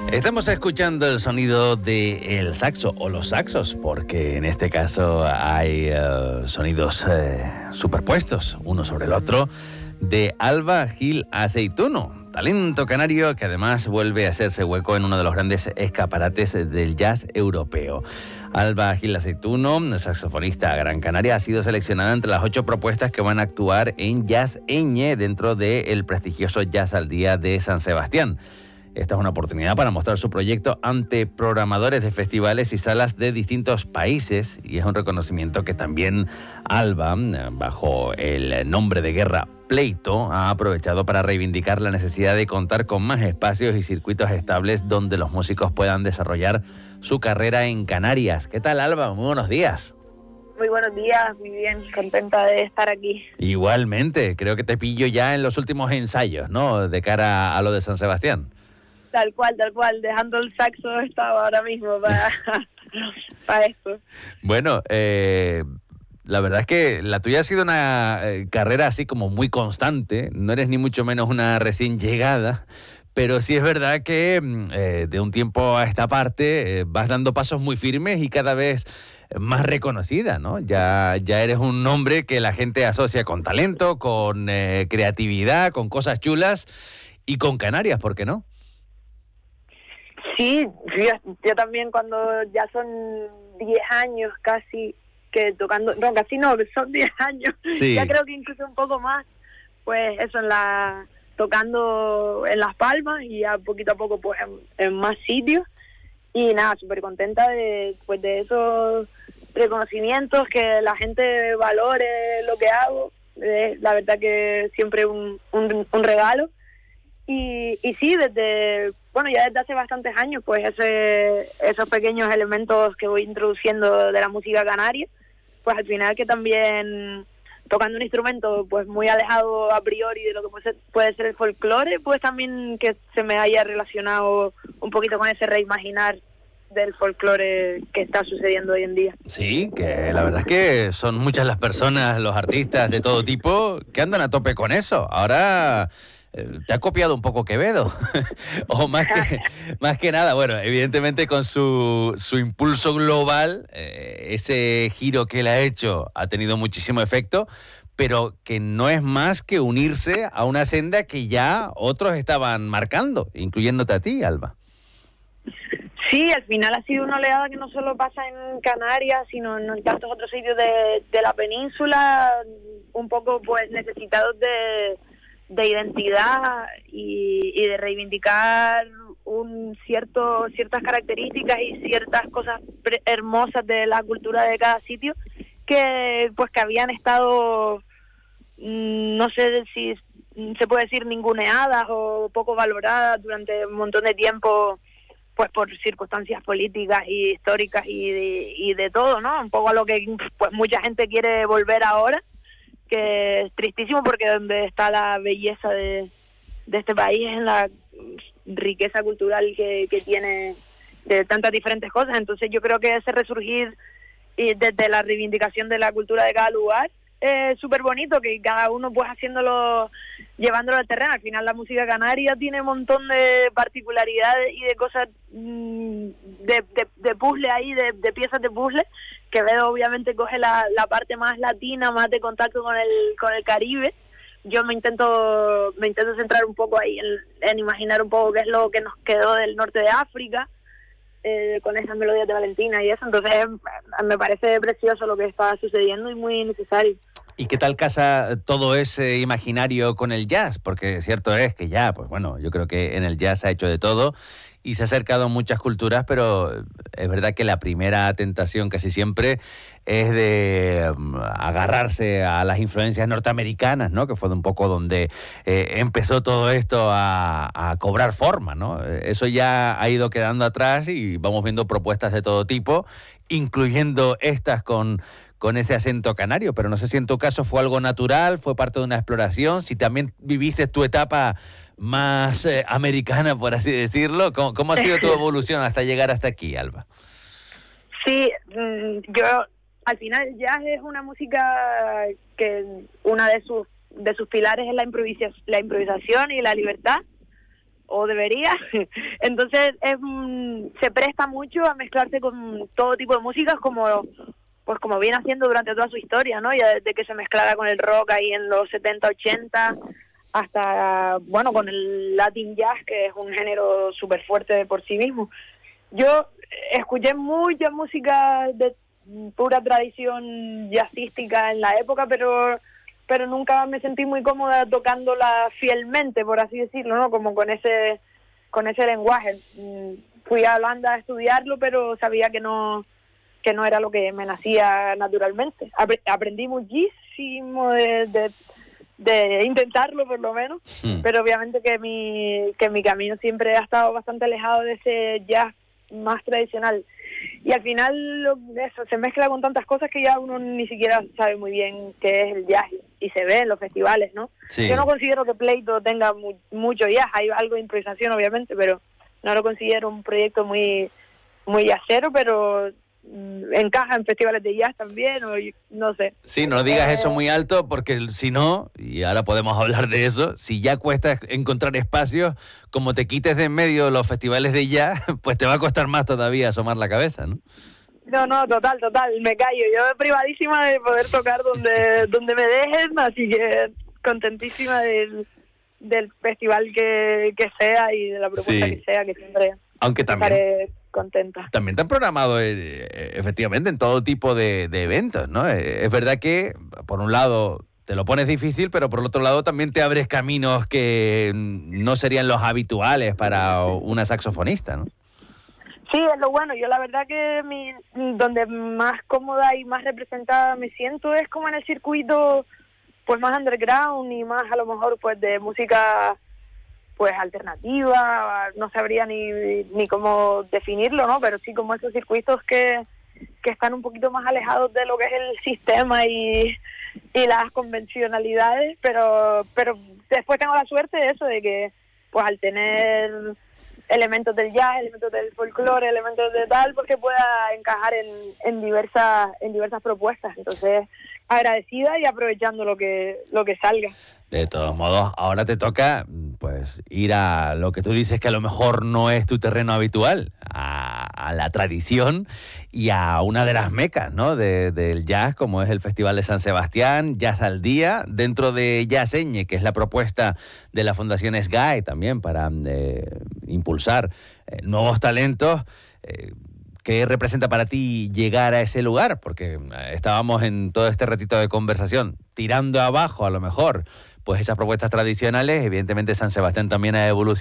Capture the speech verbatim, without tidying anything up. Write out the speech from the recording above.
Estamos escuchando el sonido del saxo o los saxos, porque en este caso hay uh, sonidos uh, superpuestos uno sobre el otro, de Alba Gil Aceituno, talento canario que además vuelve a hacerse hueco en uno de los grandes escaparates del jazz europeo. Alba Gil Aceituno, saxofonista Gran Canaria, ha sido seleccionada entre las ocho propuestas que van a actuar en Jazz Eñe dentro del prestigioso Jazz al Día de San Sebastián. Esta es una oportunidad para mostrar su proyecto ante programadores de festivales y salas de distintos países, y es un reconocimiento que también Alba, bajo el nombre de Guerra Pleito, ha aprovechado para reivindicar la necesidad de contar con más espacios y circuitos estables donde los músicos puedan desarrollar su carrera en Canarias. ¿Qué tal, Alba? Muy buenos días. Muy buenos días, muy bien, contenta de estar aquí. Igualmente, creo que te pillo ya en los últimos ensayos, ¿no?, de cara a lo de San Sebastián. Tal cual, tal cual, dejando el saxo estaba ahora mismo para, para esto. Bueno, eh, la verdad es que la tuya ha sido una eh, carrera así como muy constante, no eres ni mucho menos una recién llegada, pero sí es verdad que eh, de un tiempo a esta parte eh, vas dando pasos muy firmes y cada vez más reconocida, ¿no? Ya, ya eres un nombre que la gente asocia con talento, con eh, creatividad, con cosas chulas y con Canarias, ¿por qué no? Sí, yo, yo también cuando ya son diez años casi que tocando, no, casi no, son diez años, sí. Ya creo que incluso un poco más, pues eso, en la tocando en Las Palmas y ya poquito a poco pues en, en más sitios, y nada, súper contenta de, pues, de esos reconocimientos, que la gente valore lo que hago, eh, la verdad que siempre un, un, un regalo. Y, y sí, desde, bueno, ya desde hace bastantes años, pues ese, esos pequeños elementos que voy introduciendo de la música canaria, pues al final que también tocando un instrumento pues muy alejado a priori de lo que puede ser, puede ser el folclore, pues también que se me haya relacionado un poquito con ese reimaginar del folclore que está sucediendo hoy en día. Sí, que la verdad es que son muchas las personas, los artistas de todo tipo, que andan a tope con eso. Ahora te ha copiado un poco Quevedo, o más que, más que nada, bueno, evidentemente con su, su impulso global, eh, ese giro que él ha hecho ha tenido muchísimo efecto, pero que no es más que unirse a una senda que ya otros estaban marcando, incluyéndote a ti, Alba. Sí, al final ha sido una oleada que no solo pasa en Canarias, sino en tantos otros sitios de, de la península, un poco pues necesitados de de identidad y, y de reivindicar un cierto ciertas características y ciertas cosas pre- hermosas de la cultura de cada sitio que pues que habían estado mmm, no sé si se puede decir ninguneadas o poco valoradas durante un montón de tiempo, pues por circunstancias políticas y históricas y de, y de todo, ¿no? Un poco a lo que pues mucha gente quiere volver ahora, que es tristísimo porque donde está la belleza de, de este país es en la riqueza cultural que, que tiene de tantas diferentes cosas. Entonces yo creo que ese resurgir y desde la reivindicación de la cultura de cada lugar es súper bonito, que cada uno pues haciéndolo, llevándolo al terreno. Al final la música canaria tiene un montón de particularidades y de cosas mmm, de, de, de puzzle ahí, de, de piezas de puzzle, que Quevedo obviamente coge la, la parte más latina, más de contacto con el con el Caribe. Yo me intento me intento centrar un poco ahí en, en imaginar un poco qué es lo que nos quedó del norte de África, eh, con esas melodías de Valentina y eso. Entonces me parece precioso lo que está sucediendo y muy necesario. ¿Y qué tal casa todo ese imaginario con el jazz? Porque cierto es que ya, pues bueno, yo creo que en el jazz se ha hecho de todo y se ha acercado a muchas culturas, pero es verdad que la primera tentación casi siempre es de um, agarrarse a las influencias norteamericanas, ¿no? Que fue un poco donde eh, empezó todo esto a, a cobrar forma, ¿no? Eso ya ha ido quedando atrás y vamos viendo propuestas de todo tipo, incluyendo estas con... con ese acento canario, pero no sé si en tu caso fue algo natural, fue parte de una exploración, si también viviste tu etapa más eh, americana, por así decirlo. ¿Cómo, ¿Cómo ha sido tu evolución hasta llegar hasta aquí, Alba? Sí, yo al final el jazz es una música que una de sus de sus pilares es la improvisa, la improvisación y la libertad, o debería. Entonces es, mm, se presta mucho a mezclarse con todo tipo de músicas, como pues como viene haciendo durante toda su historia, ¿no? Ya desde que se mezclara con el rock ahí en los setenta, ochenta, hasta, bueno, con el Latin Jazz, que es un género súper fuerte por sí mismo. Yo escuché mucha música de pura tradición jazzística en la época, pero pero nunca me sentí muy cómoda tocándola fielmente, por así decirlo, ¿no? Como con ese con ese lenguaje. Fui a Holanda a estudiarlo, pero sabía que no que no era lo que me nacía naturalmente. Aprendí muchísimo de, de, de intentarlo, por lo menos, mm. pero obviamente que mi que mi camino siempre ha estado bastante alejado de ese jazz más tradicional. Y al final lo, eso se mezcla con tantas cosas que ya uno ni siquiera sabe muy bien qué es el jazz, y se ve en los festivales, ¿no? Sí. Yo no considero que Pleito tenga mu mucho jazz, hay algo de improvisación obviamente, pero no lo considero un proyecto muy muy jazzero, pero mmm, encaja en festivales de jazz también, o no sé. Sí, no digas eh, eso muy alto, porque si no, y ahora podemos hablar de eso, si ya cuesta encontrar espacios, como te quites de en medio los festivales de jazz, pues te va a costar más todavía asomar la cabeza, ¿no? No, no, total, total, me callo. Yo privadísima de poder tocar donde donde me dejen, así que contentísima del, del festival que, que sea y de la propuesta sí. que sea, que siempre Aunque también, estaré contenta. También te han programado eh, efectivamente en todo tipo de, de eventos, ¿no? Eh, es verdad que, por un lado, te lo pones difícil, pero por el otro lado también te abres caminos que no serían los habituales para una saxofonista, ¿no? Sí, es lo bueno. Yo la verdad que mi, donde más cómoda y más representada me siento es como en el circuito pues más underground y más a lo mejor pues de música pues alternativa, no sabría ni, ni cómo definirlo, ¿no? Pero sí como esos circuitos que, que están un poquito más alejados de lo que es el sistema y, y las convencionalidades, pero pero después tengo la suerte de eso, de que pues al tener elementos del jazz, elementos del folclore, elementos de tal, porque pueda encajar en, en diversas en diversas propuestas. Entonces, agradecida y aprovechando lo que lo que salga. De todos modos, ahora te toca pues ir a lo que tú dices que a lo mejor no es tu terreno habitual, a, a la tradición y a una de las mecas, ¿no? de, del jazz, como es el Festival de San Sebastián, Jazz al Día, dentro de Jazzeñe, que es la propuesta de la Fundación SGAE también para eh, impulsar eh, nuevos talentos. Eh, ¿Qué representa para ti llegar a ese lugar? Porque estábamos en todo este ratito de conversación tirando abajo a lo mejor pues esas propuestas tradicionales. Evidentemente San Sebastián también ha evolucionado